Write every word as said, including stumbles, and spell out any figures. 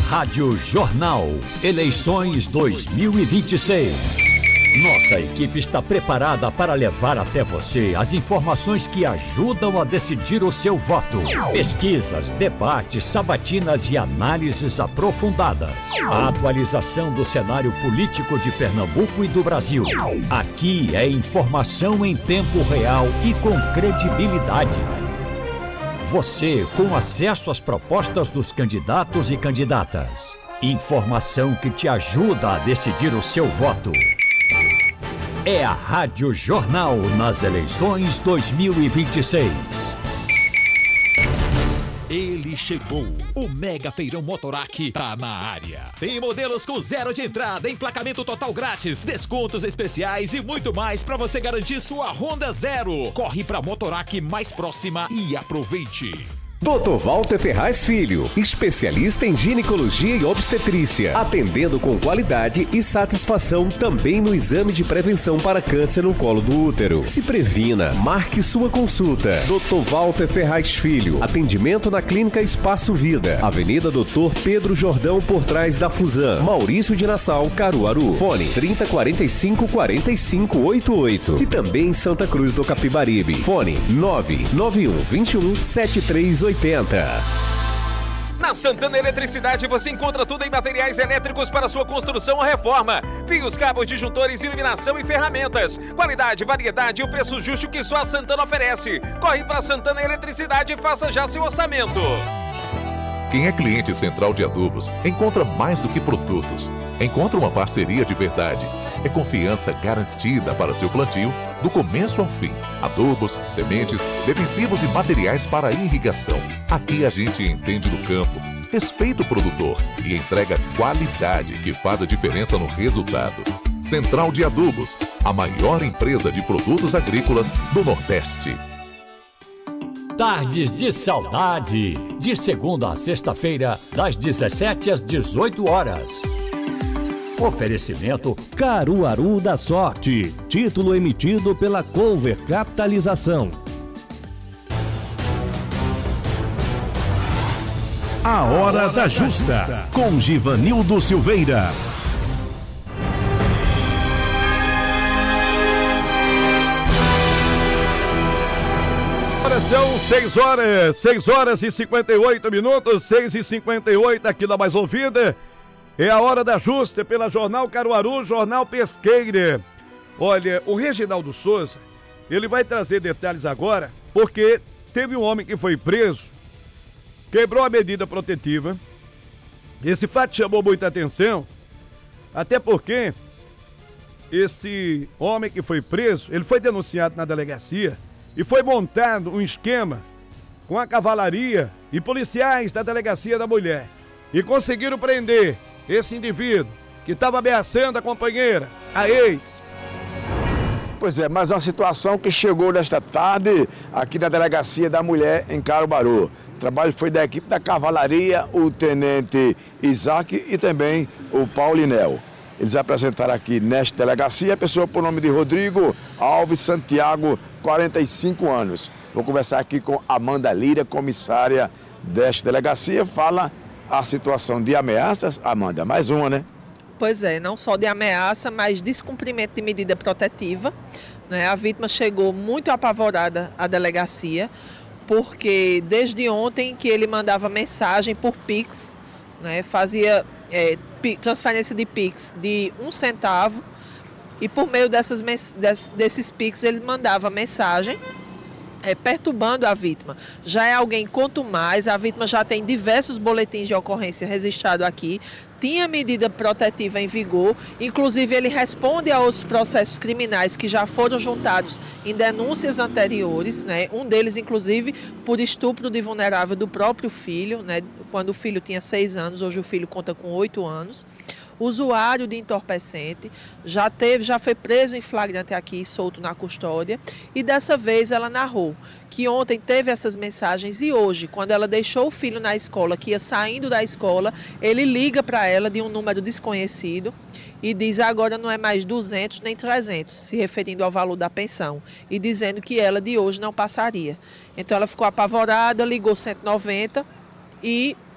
Rádio Jornal, eleições dois mil e vinte e seis. Nossa equipe está preparada para levar até você as informações que ajudam a decidir o seu voto. Pesquisas, debates, sabatinas e análises aprofundadas. A atualização do cenário político de Pernambuco e do Brasil. Aqui é informação em tempo real e com credibilidade. Você com acesso às propostas dos candidatos e candidatas. Informação que te ajuda a decidir o seu voto. É a Rádio Jornal nas eleições dois mil e vinte e seis. Ele chegou, o Mega Feirão Motorac tá na área. Tem modelos com zero de entrada, emplacamento total grátis, descontos especiais e muito mais para você garantir sua Honda Zero. Corre pra Motorac mais próxima e aproveite. doutor Walter Ferraz Filho, especialista em ginecologia e obstetrícia, atendendo com qualidade e satisfação também no exame de prevenção para câncer no colo do útero. Se previna, marque sua consulta. doutor Walter Ferraz Filho, atendimento na Clínica Espaço Vida, Avenida doutor Pedro Jordão, por trás da Fusan, Maurício de Nassau, Caruaru. Fone trinta, quarenta e cinco, quarenta e cinco, oitenta e oito. E também em Santa Cruz do Capibaribe. Fone nove nove um, vinte e um, setenta e três oitenta. Na Santana Eletricidade você encontra tudo em materiais elétricos para sua construção ou reforma. Fios, cabos, disjuntores, iluminação e ferramentas. Qualidade, variedade e o preço justo que só a Santana oferece. Corre para Santana Eletricidade e faça já seu orçamento. Quem é cliente Central de Adubos encontra mais do que produtos. Encontra uma parceria de verdade. É confiança garantida para seu plantio, do começo ao fim. Adubos, sementes, defensivos e materiais para irrigação. Aqui a gente entende do campo, respeita o produtor e entrega qualidade que faz a diferença no resultado. Central de Adubos, a maior empresa de produtos agrícolas do Nordeste. Tardes de Saudade, de segunda a sexta-feira, das dezessete às dezoito horas. Oferecimento Caruaru da Sorte, título emitido pela Cover Capitalização. A Hora da Justa, com Givanildo Silveira. Agora são seis horas, seis horas e cinquenta e oito minutos, seis e cinquenta e oito aqui na Mais Ouvida. É a Hora da Justa pela Jornal Caruaru, Jornal Pesqueira. Olha, o Reginaldo Souza, ele vai trazer detalhes agora, porque teve um homem que foi preso, quebrou a medida protetiva. Esse fato chamou muita atenção, até porque esse homem que foi preso, ele foi denunciado na delegacia e foi montado um esquema com a cavalaria e policiais da Delegacia da Mulher. E conseguiram prender esse indivíduo que estava ameaçando a companheira, a ex. Pois é, mas uma situação que chegou nesta tarde aqui na Delegacia da Mulher em Caruaru. O trabalho foi da equipe da Cavalaria, o Tenente Isaac e também o Paulinel. Eles apresentaram aqui nesta delegacia a pessoa por nome de Rodrigo Alves Santiago, quarenta e cinco anos. Vou conversar aqui com Amanda Lira, comissária desta delegacia. Fala a situação de ameaças. Amanda, mais uma, né? Pois é, não só de ameaça, mas descumprimento de medida protetiva. Né? A vítima chegou muito apavorada à delegacia, porque desde ontem que ele mandava mensagem por Pix, né? Fazia é, transferência de Pix de um centavo, e por meio dessas, desses Pix ele mandava mensagem É, perturbando a vítima. Já é alguém quanto mais, a vítima já tem diversos boletins de ocorrência registrados aqui, tinha medida protetiva em vigor, inclusive ele responde a outros processos criminais que já foram juntados em denúncias anteriores, né? Um deles, inclusive, por estupro de vulnerável do próprio filho, né? Quando o filho tinha seis anos, hoje o filho conta com oito anos. Usuário de entorpecente, já teve, já foi preso em flagrante aqui, solto na custódia, e dessa vez ela narrou que ontem teve essas mensagens e hoje, quando ela deixou o filho na escola, que ia saindo da escola, ele liga para ela de um número desconhecido e diz agora não é mais duzentos nem trezentos, se referindo ao valor da pensão, e dizendo que ela de hoje não passaria. Então ela ficou apavorada, ligou cento e noventa e